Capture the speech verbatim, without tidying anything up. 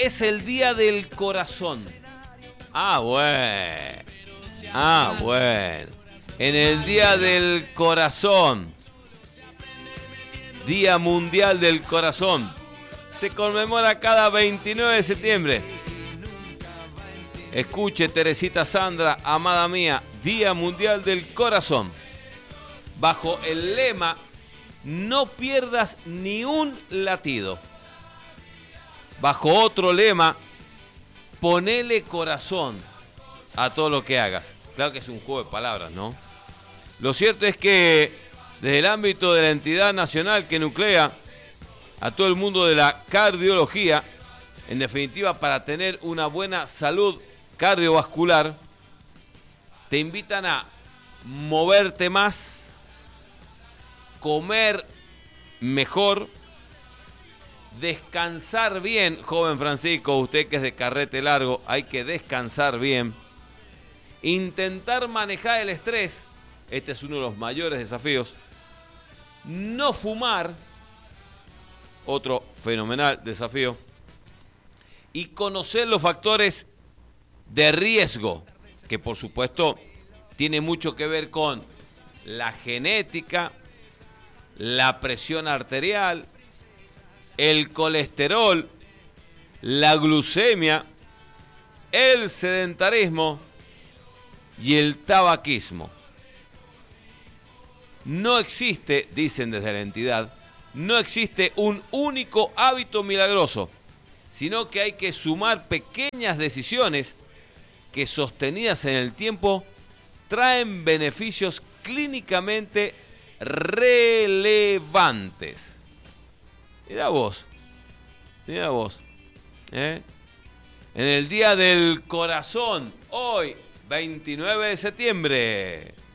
es el Día del Corazón. Ah, bueno. Ah, bueno. En el Día del Corazón, Día Mundial del Corazón, se conmemora cada veintinueve de septiembre. Escuche, Teresita Sandra, amada mía, Día Mundial del Corazón. Bajo el lema, no pierdas ni un latido. Bajo otro lema, ponele corazón a todo lo que hagas. Claro que es un juego de palabras, ¿no? Lo cierto es que desde el ámbito de la entidad nacional que nuclea a todo el mundo de la cardiología, en definitiva para tener una buena salud cardiovascular, te invitan a moverte más, comer mejor, descansar bien. Joven Francisco, usted que es de carrete largo, hay que descansar bien. Intentar manejar el estrés, este es uno de los mayores desafíos. No fumar, otro fenomenal desafío. Y conocer los factores de riesgo, que por supuesto tiene mucho que ver con la genética, la presión arterial, el colesterol, la glucemia, el sedentarismo y el tabaquismo. No existe, dicen desde la entidad, no existe un único hábito milagroso, sino que hay que sumar pequeñas decisiones que, sostenidas en el tiempo, traen beneficios clínicamente relevantes. Mirá vos, mirá vos, ¿eh? En el Día del Corazón, hoy, veintinueve de septiembre.